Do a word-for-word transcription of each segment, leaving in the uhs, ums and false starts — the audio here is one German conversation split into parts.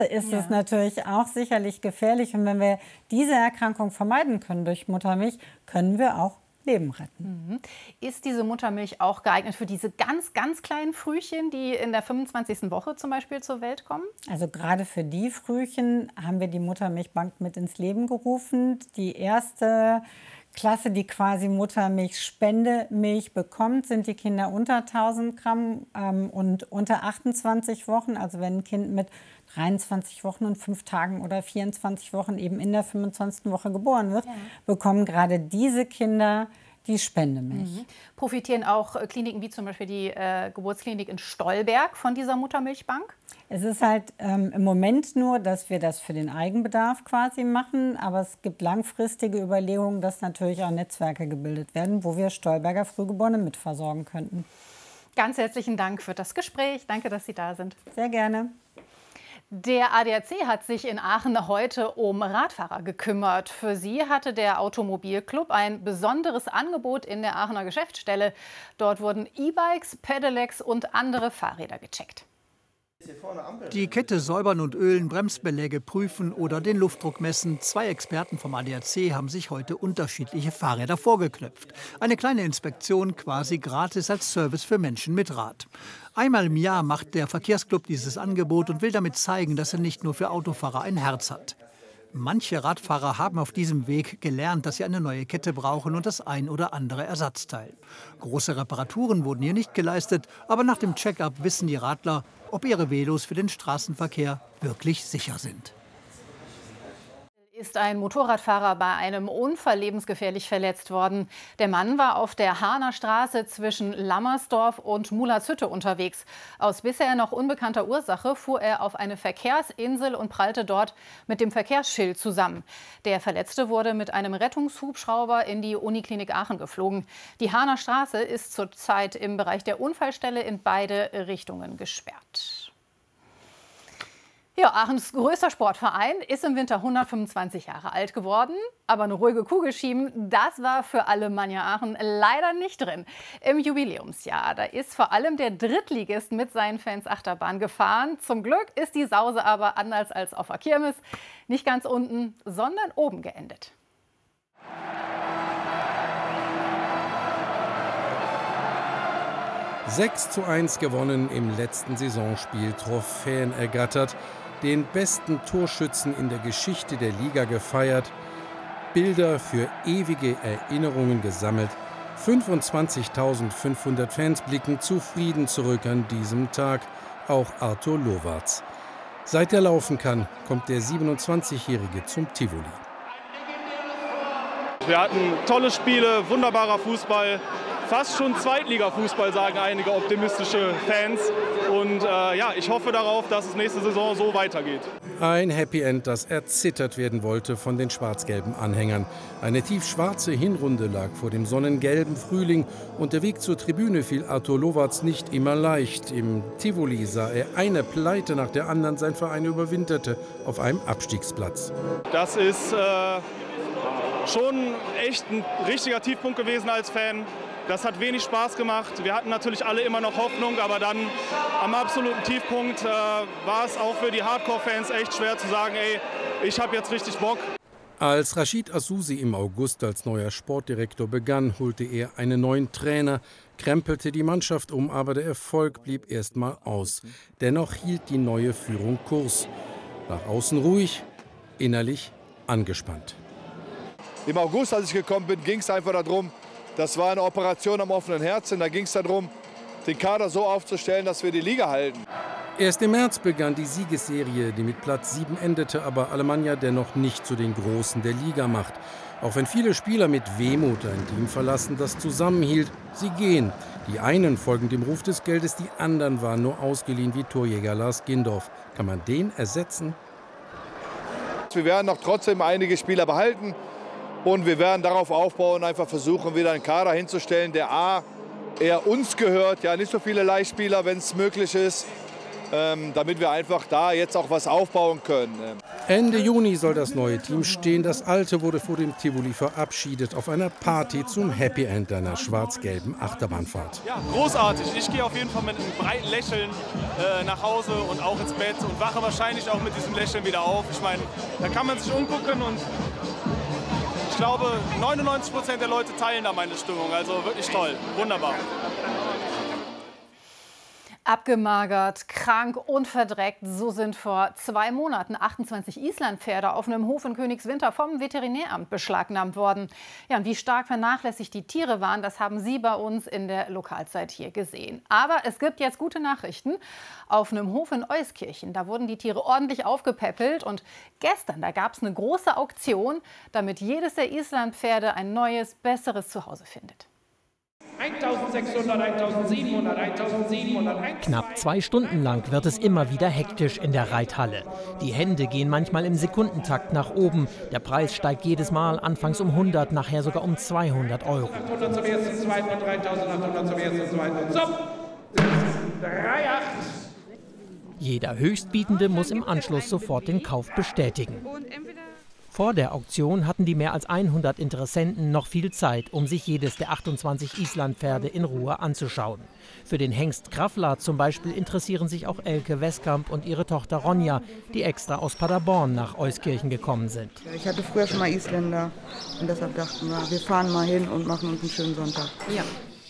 ist Ja. es natürlich auch sicherlich gefährlich. Und wenn wir diese Erkrankung vermeiden können durch Muttermilch, können wir auch Leben retten. Mhm. Ist diese Muttermilch auch geeignet für diese ganz, ganz kleinen Frühchen, die in der fünfundzwanzigsten Woche zum Beispiel zur Welt kommen? Also gerade für die Frühchen haben wir die Muttermilchbank mit ins Leben gerufen. Die erste Klasse, die quasi Muttermilchspendemilch bekommt, sind die Kinder unter tausend Gramm ähm, und unter achtundzwanzig Wochen. Also wenn ein Kind mit dreiundzwanzig Wochen und fünf Tagen oder vierundzwanzig Wochen eben in der fünfundzwanzigsten Woche geboren wird, ja. bekommen gerade diese Kinder die Spendemilch. Mhm. Profitieren auch äh, Kliniken wie zum Beispiel die äh, Geburtsklinik in Stolberg von dieser Muttermilchbank? Es ist halt ähm, im Moment nur, dass wir das für den Eigenbedarf quasi machen, aber es gibt langfristige Überlegungen, dass natürlich auch Netzwerke gebildet werden, wo wir Stolberger Frühgeborene mitversorgen könnten. Ganz herzlichen Dank für das Gespräch. Danke, dass Sie da sind. Sehr gerne. Der A D A C hat sich in Aachen heute um Radfahrer gekümmert. Für sie hatte der Automobilclub ein besonderes Angebot in der Aachener Geschäftsstelle. Dort wurden E-Bikes, Pedelecs und andere Fahrräder gecheckt. Die Kette säubern und ölen, Bremsbeläge prüfen oder den Luftdruck messen. Zwei Experten vom A D A C haben sich heute unterschiedliche Fahrräder vorgeknöpft. Eine kleine Inspektion quasi gratis als Service für Menschen mit Rad. Einmal im Jahr macht der Verkehrsclub dieses Angebot und will damit zeigen, dass er nicht nur für Autofahrer ein Herz hat. Manche Radfahrer haben auf diesem Weg gelernt, dass sie eine neue Kette brauchen und das ein oder andere Ersatzteil. Große Reparaturen wurden hier nicht geleistet, aber nach dem Check-up wissen die Radler, ob ihre Velos für den Straßenverkehr wirklich sicher sind. Ist ein Motorradfahrer bei einem Unfall lebensgefährlich verletzt worden. Der Mann war auf der Hahner Straße zwischen Lammersdorf und Mulatshütte unterwegs. Aus bisher noch unbekannter Ursache fuhr er auf eine Verkehrsinsel und prallte dort mit dem Verkehrsschild zusammen. Der Verletzte wurde mit einem Rettungshubschrauber in die Uniklinik Aachen geflogen. Die Hahner Straße ist zurzeit im Bereich der Unfallstelle in beide Richtungen gesperrt. Ja, Aachens größter Sportverein ist im Winter hundertfünfundzwanzig Jahre alt geworden. Aber eine ruhige Kugel schieben, das war für Alemannia Aachen leider nicht drin. Im Jubiläumsjahr, da ist vor allem der Drittligist mit seinen Fans Achterbahn gefahren. Zum Glück ist die Sause aber anders als auf der Kirmes nicht ganz unten, sondern oben geendet. sechs zu eins gewonnen im letzten Saisonspiel, Trophäen ergattert, den besten Torschützen in der Geschichte der Liga gefeiert, Bilder für ewige Erinnerungen gesammelt. fünfundzwanzigtausendfünfhundert Fans blicken zufrieden zurück an diesem Tag, auch Arthur Lowartz. Seit er laufen kann, kommt der siebenundzwanzigjährige zum Tivoli. Wir hatten tolle Spiele, wunderbarer Fußball. Fast schon Zweitliga-Fußball, sagen einige optimistische Fans. Und äh, ja, ich hoffe darauf, dass es nächste Saison so weitergeht. Ein Happy End, das erzittert werden wollte von den schwarz-gelben Anhängern. Eine tiefschwarze Hinrunde lag vor dem sonnengelben Frühling und der Weg zur Tribüne fiel Arthur Lowartz nicht immer leicht. Im Tivoli sah er eine Pleite nach der anderen, sein Verein überwinterte auf einem Abstiegsplatz. Das ist äh, schon echt ein richtiger Tiefpunkt gewesen als Fan. Das hat wenig Spaß gemacht. Wir hatten natürlich alle immer noch Hoffnung, aber dann am absoluten Tiefpunkt äh, war es auch für die Hardcore-Fans echt schwer zu sagen, ey, ich habe jetzt richtig Bock. Als Rashid Asusi im August als neuer Sportdirektor begann, holte er einen neuen Trainer, krempelte die Mannschaft um, aber der Erfolg blieb erst mal aus. Dennoch hielt die neue Führung Kurs. Nach außen ruhig, innerlich angespannt. Im August, als ich gekommen bin, ging es einfach darum, das war eine Operation am offenen Herzen. Da ging es darum, den Kader so aufzustellen, dass wir die Liga halten. Erst im März begann die Siegesserie, die mit Platz sieben endete, aber Alemannia dennoch nicht zu den Großen der Liga macht. Auch wenn viele Spieler mit Wehmut ein Team verlassen, das zusammenhielt, sie gehen. Die einen folgen dem Ruf des Geldes, die anderen waren nur ausgeliehen wie Torjäger Lars Gindorf. Kann man den ersetzen? Wir werden noch trotzdem einige Spieler behalten. Und wir werden darauf aufbauen, einfach versuchen, wieder einen Kader hinzustellen, der A, eher uns gehört, ja nicht so viele Leihspieler, wenn es möglich ist, ähm, damit wir einfach da jetzt auch was aufbauen können. Ende Juni soll das neue Team stehen. Das alte wurde vor dem Tivoli verabschiedet auf einer Party zum Happy End einer schwarz-gelben Achterbahnfahrt. Ja, großartig. Ich gehe auf jeden Fall mit einem breiten Lächeln äh, nach Hause und auch ins Bett und wache wahrscheinlich auch mit diesem Lächeln wieder auf. Ich meine, da kann man sich umgucken und ich glaube, neunundneunzig Prozent der Leute teilen da meine Stimmung. Also wirklich toll, wunderbar. Abgemagert, krank und verdreckt, so sind vor zwei Monaten achtundzwanzig Islandpferde auf einem Hof in Königswinter vom Veterinäramt beschlagnahmt worden. Ja, und wie stark vernachlässigt die Tiere waren, das haben Sie bei uns in der Lokalzeit hier gesehen. Aber es gibt jetzt gute Nachrichten. Auf einem Hof in Euskirchen, da wurden die Tiere ordentlich aufgepäppelt und gestern, da gab es eine große Auktion, damit jedes der Islandpferde ein neues, besseres Zuhause findet. eintausendsechshundert, eintausendsiebenhundert, eintausendsiebenhundert. Knapp zwei Stunden lang wird es immer wieder hektisch in der Reithalle. Die Hände gehen manchmal im Sekundentakt nach oben. Der Preis steigt jedes Mal, anfangs um hundert, nachher sogar um zweihundert Euro. achthundert zum ersten, zweiten und dreitausendachthundert zum ersten, zweiten und zum drei Komma acht. Jeder Höchstbietende muss im Anschluss sofort den Kauf bestätigen. Vor der Auktion hatten die mehr als hundert Interessenten noch viel Zeit, um sich jedes der achtundzwanzig Islandpferde in Ruhe anzuschauen. Für den Hengst Krafla zum Beispiel interessieren sich auch Elke Westkamp und ihre Tochter Ronja, die extra aus Paderborn nach Euskirchen gekommen sind. Ich hatte früher schon mal Isländer und deshalb dachten wir, wir fahren mal hin und machen uns einen schönen Sonntag. Ja.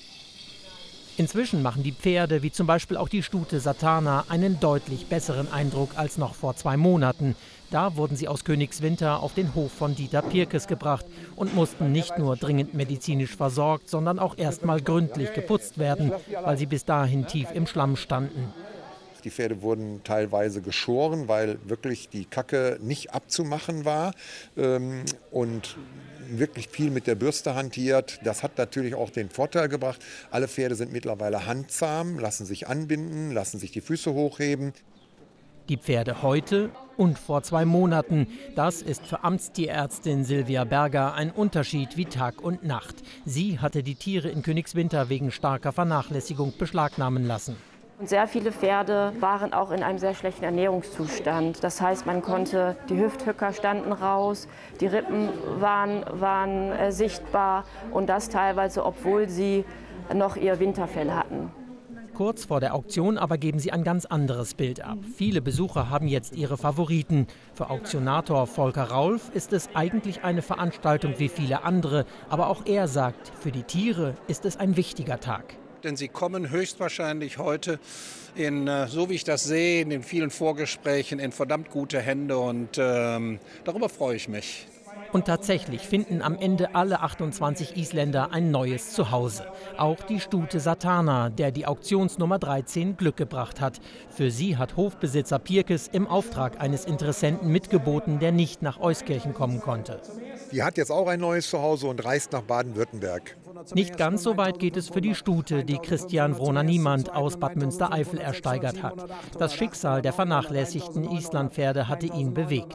Inzwischen machen die Pferde, wie zum Beispiel auch die Stute Satana, einen deutlich besseren Eindruck als noch vor zwei Monaten. Da wurden sie aus Königswinter auf den Hof von Dieter Pirkes gebracht und mussten nicht nur dringend medizinisch versorgt, sondern auch erst mal gründlich geputzt werden, weil sie bis dahin tief im Schlamm standen. Die Pferde wurden teilweise geschoren, weil wirklich die Kacke nicht abzumachen war ähm, und wirklich viel mit der Bürste hantiert. Das hat natürlich auch den Vorteil gebracht, alle Pferde sind mittlerweile handzahm, lassen sich anbinden, lassen sich die Füße hochheben. Die Pferde heute und vor zwei Monaten, das ist für Amtstierärztin Silvia Berger ein Unterschied wie Tag und Nacht. Sie hatte die Tiere in Königswinter wegen starker Vernachlässigung beschlagnahmen lassen. Und sehr viele Pferde waren auch in einem sehr schlechten Ernährungszustand. Das heißt, man konnte, die Hüfthöcker standen raus, die Rippen waren, waren äh, sichtbar und das teilweise, obwohl sie noch ihr Winterfell hatten. Kurz vor der Auktion aber geben sie ein ganz anderes Bild ab. Viele Besucher haben jetzt ihre Favoriten. Für Auktionator Volker Raulf ist es eigentlich eine Veranstaltung wie viele andere. Aber auch er sagt, für die Tiere ist es ein wichtiger Tag. Denn sie kommen höchstwahrscheinlich heute, in, so wie ich das sehe, in den vielen Vorgesprächen in verdammt gute Hände. Und ähm, darüber freue ich mich. Und tatsächlich finden am Ende alle achtundzwanzig Isländer ein neues Zuhause. Auch die Stute Satana, der die Auktionsnummer dreizehn Glück gebracht hat. Für sie hat Hofbesitzer Pirkes im Auftrag eines Interessenten mitgeboten, der nicht nach Euskirchen kommen konnte. Die hat jetzt auch ein neues Zuhause und reist nach Baden-Württemberg. Nicht ganz so weit geht es für die Stute, die Christian Wroner-Niemand aus Bad Münstereifel ersteigert hat. Das Schicksal der vernachlässigten Islandpferde hatte ihn bewegt.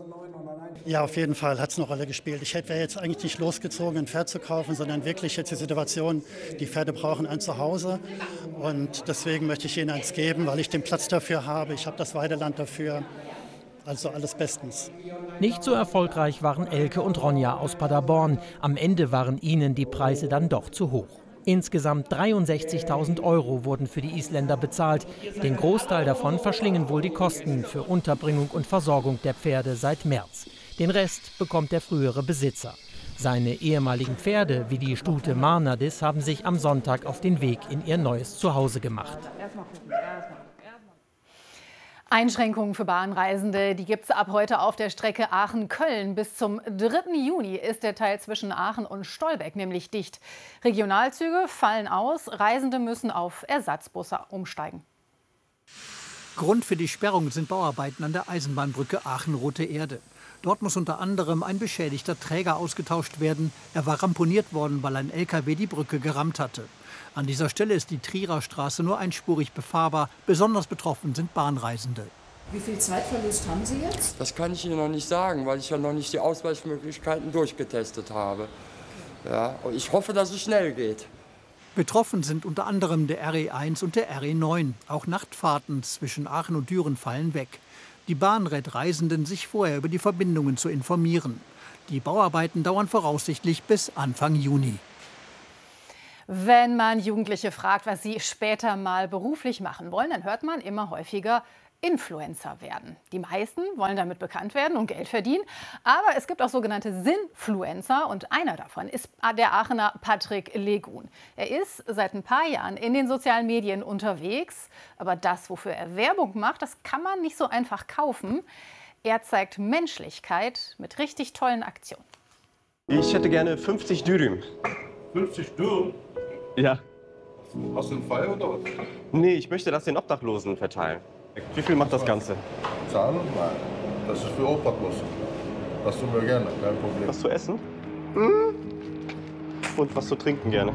Ja, auf jeden Fall hat es eine Rolle gespielt. Ich wäre jetzt eigentlich nicht losgezogen, ein Pferd zu kaufen, sondern wirklich jetzt die Situation, die Pferde brauchen ein Zuhause. Und deswegen möchte ich ihnen eins geben, weil ich den Platz dafür habe. Ich habe das Weideland dafür. Also alles bestens. Nicht so erfolgreich waren Elke und Ronja aus Paderborn. Am Ende waren ihnen die Preise dann doch zu hoch. Insgesamt dreiundsechzigtausend Euro wurden für die Isländer bezahlt. Den Großteil davon verschlingen wohl die Kosten für Unterbringung und Versorgung der Pferde seit März. Den Rest bekommt der frühere Besitzer. Seine ehemaligen Pferde, wie die Stute Marnadis, haben sich am Sonntag auf den Weg in ihr neues Zuhause gemacht. Einschränkungen für Bahnreisende, die gibt es ab heute auf der Strecke Aachen-Köln. Bis zum dritten Juni ist der Teil zwischen Aachen und Stolberg nämlich dicht. Regionalzüge fallen aus, Reisende müssen auf Ersatzbusse umsteigen. Grund für die Sperrung sind Bauarbeiten an der Eisenbahnbrücke Aachen-Rote Erde. Dort muss unter anderem ein beschädigter Träger ausgetauscht werden. Er war ramponiert worden, weil ein L K W die Brücke gerammt hatte. An dieser Stelle ist die Trierer Straße nur einspurig befahrbar. Besonders betroffen sind Bahnreisende. Wie viel Zeitverlust haben Sie jetzt? Das kann ich Ihnen noch nicht sagen, weil ich ja noch nicht die Ausweichmöglichkeiten durchgetestet habe. Ja, und ich hoffe, dass es schnell geht. Betroffen sind unter anderem der R E eins und der R E neun. Auch Nachtfahrten zwischen Aachen und Düren fallen weg. Die Bahn rät Reisenden, sich vorher über die Verbindungen zu informieren. Die Bauarbeiten dauern voraussichtlich bis Anfang Juni. Wenn man Jugendliche fragt, was sie später mal beruflich machen wollen, dann hört man immer häufiger Influencer werden. Die meisten wollen damit bekannt werden und Geld verdienen. Aber es gibt auch sogenannte Sinnfluencer und einer davon ist der Aachener Patrick Legun. Er ist seit ein paar Jahren in den sozialen Medien unterwegs. Aber das, wofür er Werbung macht, das kann man nicht so einfach kaufen. Er zeigt Menschlichkeit mit richtig tollen Aktionen. Ich hätte gerne fünfzig Dürüm. fünfzig Dürüm? Ja. Hast du einen Fall oder was? Nee, ich möchte das den Obdachlosen verteilen. Wie viel macht das Ganze? Zahlen? Nein. Das ist für Obdachlose. Das tun wir gerne, kein Problem. Was zu essen? Mhm. Und was zu trinken gerne.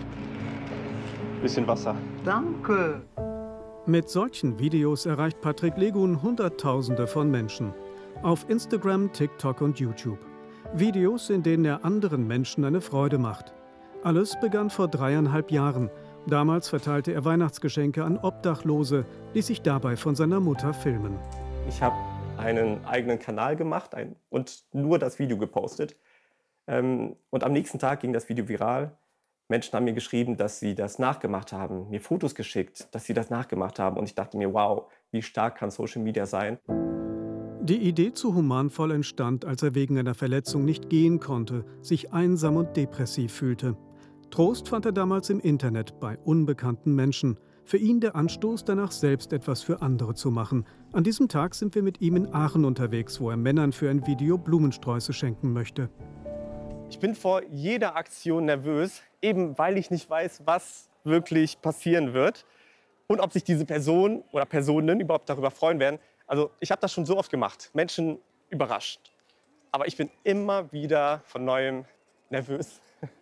Bisschen Wasser. Danke. Mit solchen Videos erreicht Patrick Legun Hunderttausende von Menschen. Auf Instagram, TikTok und YouTube. Videos, in denen er anderen Menschen eine Freude macht. Alles begann vor dreieinhalb Jahren. Damals verteilte er Weihnachtsgeschenke an Obdachlose, ließ sich dabei von seiner Mutter filmen. Ich habe einen eigenen Kanal gemacht ein, und nur das Video gepostet. Ähm, und am nächsten Tag ging das Video viral. Menschen haben mir geschrieben, dass sie das nachgemacht haben, mir Fotos geschickt, dass sie das nachgemacht haben. Und ich dachte mir, wow, wie stark kann Social Media sein? Die Idee zu Humanvoll entstand, als er wegen einer Verletzung nicht gehen konnte, sich einsam und depressiv fühlte. Trost fand er damals im Internet bei unbekannten Menschen. Für ihn der Anstoß, danach selbst etwas für andere zu machen. An diesem Tag sind wir mit ihm in Aachen unterwegs, wo er Männern für ein Video Blumensträuße schenken möchte. Ich bin vor jeder Aktion nervös, eben weil ich nicht weiß, was wirklich passieren wird und ob sich diese Person oder Personen überhaupt darüber freuen werden. Also ich habe das schon so oft gemacht, Menschen überrascht. Aber ich bin immer wieder von Neuem nervös.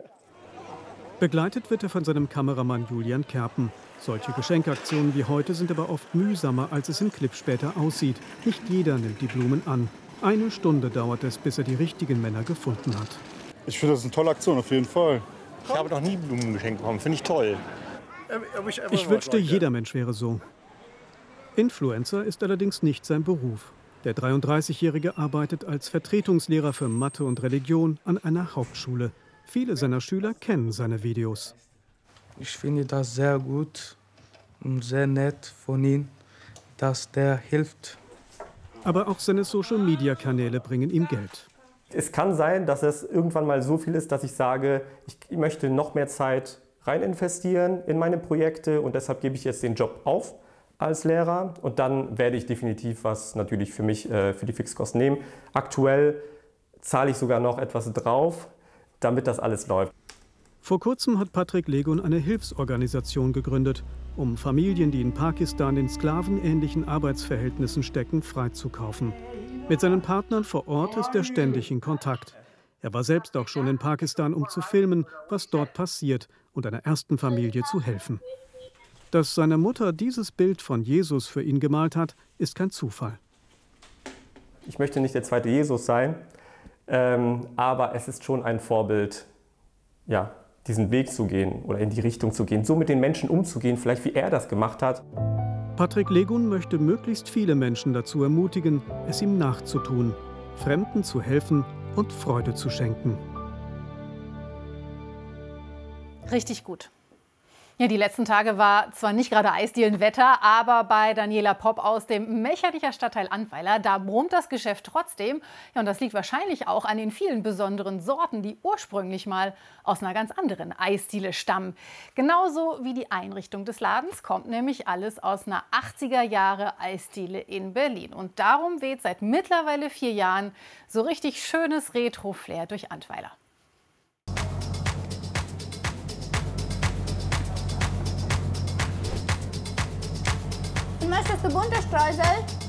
Begleitet wird er von seinem Kameramann Julian Kerpen. Solche Geschenkaktionen wie heute sind aber oft mühsamer, als es im Clip später aussieht. Nicht jeder nimmt die Blumen an. Eine Stunde dauert es, bis er die richtigen Männer gefunden hat. Ich finde das eine tolle Aktion, auf jeden Fall. Ich habe noch nie Blumen geschenkt bekommen, finde ich toll. Ich wünschte, jeder Mensch wäre so. Influencer ist allerdings nicht sein Beruf. Der dreiunddreißigjährige arbeitet als Vertretungslehrer für Mathe und Religion an einer Hauptschule. Viele seiner Schüler kennen seine Videos. Ich finde das sehr gut und sehr nett von ihm, dass der hilft. Aber auch seine Social-Media-Kanäle bringen ihm Geld. Es kann sein, dass es irgendwann mal so viel ist, dass ich sage, ich möchte noch mehr Zeit rein investieren in meine Projekte und deshalb gebe ich jetzt den Job auf als Lehrer und dann werde ich definitiv was natürlich für mich, äh, für die Fixkosten nehmen. Aktuell zahle ich sogar noch etwas drauf, damit das alles läuft. Vor kurzem hat Patrick Legun eine Hilfsorganisation gegründet, um Familien, die in Pakistan in sklavenähnlichen Arbeitsverhältnissen stecken, freizukaufen. Mit seinen Partnern vor Ort ist er ständig in Kontakt. Er war selbst auch schon in Pakistan, um zu filmen, was dort passiert und einer ersten Familie zu helfen. Dass seine Mutter dieses Bild von Jesus für ihn gemalt hat, ist kein Zufall. Ich möchte nicht der zweite Jesus sein, ähm, aber es ist schon ein Vorbild, ja, diesen Weg zu gehen oder in die Richtung zu gehen, so mit den Menschen umzugehen, vielleicht wie er das gemacht hat. Patrick Legun möchte möglichst viele Menschen dazu ermutigen, es ihm nachzutun, Fremden zu helfen und Freude zu schenken. Richtig gut. Ja, die letzten Tage war zwar nicht gerade Eisdielenwetter, aber bei Daniela Popp aus dem Mecherlicher Stadtteil Antweiler, da brummt das Geschäft trotzdem. Ja, und das liegt wahrscheinlich auch an den vielen besonderen Sorten, die ursprünglich mal aus einer ganz anderen Eisdiele stammen. Genauso wie die Einrichtung des Ladens kommt nämlich alles aus einer achtziger Jahre Eisdiele in Berlin. Und darum weht seit mittlerweile vier Jahren so richtig schönes Retro-Flair durch Antweiler. Möchtest du bunte Streusel?